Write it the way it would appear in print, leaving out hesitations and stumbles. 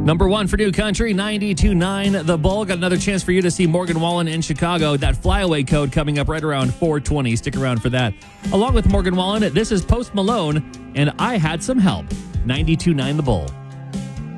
Number one for New Country, 92.9 The Bull. Got another chance for you to see Morgan Wallen in Chicago. That flyaway code coming up right around 4:20. Stick around for that. Along with Morgan Wallen, this is Post Malone, and I Had Some Help. 92.9 The Bull.